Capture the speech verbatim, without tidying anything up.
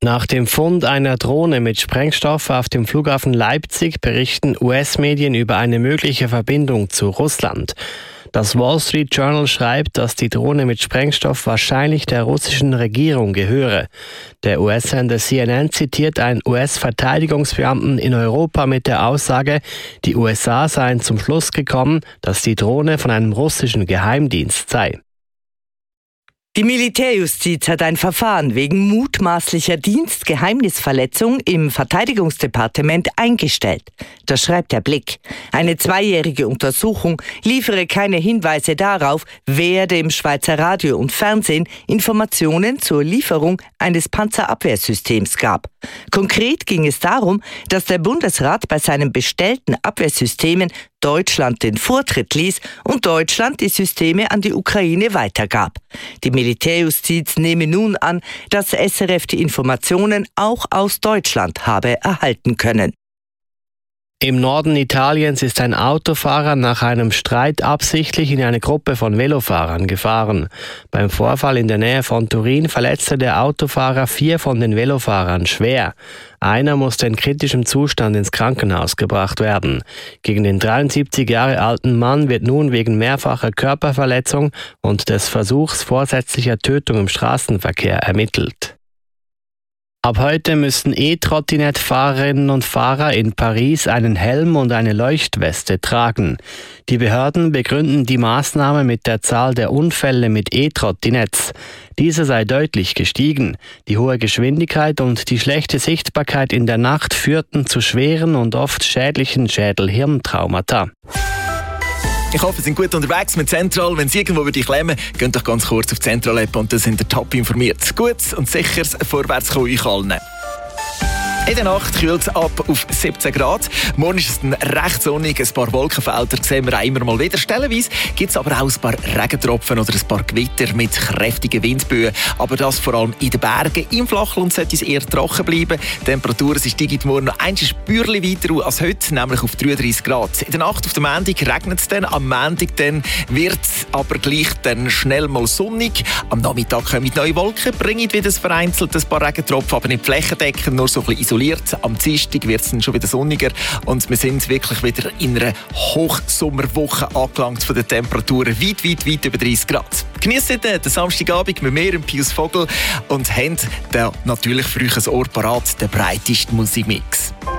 Nach dem Fund einer Drohne mit Sprengstoff auf dem Flughafen Leipzig berichten U S-Medien über eine mögliche Verbindung zu Russland. Das Wall Street Journal schreibt, dass die Drohne mit Sprengstoff wahrscheinlich der russischen Regierung gehöre. Der U S-Sender C N N zitiert einen U S-Verteidigungsbeamten in Europa mit der Aussage, die U S A seien zum Schluss gekommen, dass die Drohne von einem russischen Geheimdienst sei. Die Militärjustiz hat ein Verfahren wegen mutmaßlicher Dienstgeheimnisverletzung im Verteidigungsdepartement eingestellt. Das schreibt der Blick. Eine zweijährige Untersuchung liefere keine Hinweise darauf, wer dem Schweizer Radio und Fernsehen Informationen zur Lieferung eines Panzerabwehrsystems gab. Konkret ging es darum, dass der Bundesrat bei seinen bestellten Abwehrsystemen Deutschland den Vortritt ließ und Deutschland die Systeme an die Ukraine weitergab. Die Militärjustiz nehme nun an, dass S R F die Informationen auch aus Deutschland habe erhalten können. Im Norden Italiens ist ein Autofahrer nach einem Streit absichtlich in eine Gruppe von Velofahrern gefahren. Beim Vorfall in der Nähe von Turin verletzte der Autofahrer vier von den Velofahrern schwer. Einer musste in kritischem Zustand ins Krankenhaus gebracht werden. Gegen den dreiundsiebzig Jahre alten Mann wird nun wegen mehrfacher Körperverletzung und des Versuchs vorsätzlicher Tötung im Straßenverkehr ermittelt. Ab heute müssen E-Trottinett-Fahrerinnen und Fahrer in Paris einen Helm und eine Leuchtweste tragen. Die Behörden begründen die Maßnahme mit der Zahl der Unfälle mit E-Trottinetts. Diese sei deutlich gestiegen. Die hohe Geschwindigkeit und die schlechte Sichtbarkeit in der Nacht führten zu schweren und oft schädlichen Schädel-Hirntraumata. Ich hoffe, Sie sind gut unterwegs mit Central. Wenn Sie irgendwo über dich klemmen, geht doch ganz kurz auf die Central-App und dann sind ihr top informiert. Gutes und sicheres Vorwärtskommen euch allen. In der Nacht kühlt es ab auf siebzehn Grad. Morgen ist es dann recht sonnig. Ein paar Wolkenfelder sehen wir auch immer mal wieder. Stellenweise gibt es aber auch ein paar Regentropfen oder ein paar Gewitter mit kräftigen Windböen. Aber das vor allem in den Bergen. Im Flachland sollte es eher trocken bleiben. Die Temperaturen steigen morgen noch ein Spürchen weiter als heute, nämlich auf dreiunddreißig Grad. In der Nacht auf dem Montag regnet es dann. Am Montag dann wird es aber gleich dann schnell mal sonnig. Am Nachmittag kommen neue Wolken, bringen wieder vereinzelt ein paar Regentropfen, aber nicht flächendeckend, nur so ein bisschen isoliert. Am Dienstag wird es dann schon wieder sonniger und wir sind wirklich wieder in einer Hochsommerwoche angelangt von den Temperaturen weit, weit, weit über dreißig Grad. Genießt den Samstagabend mit mir, Pius Vogel, und habt da natürlich für euch ein Ohr parat, den breitesten Musikmix.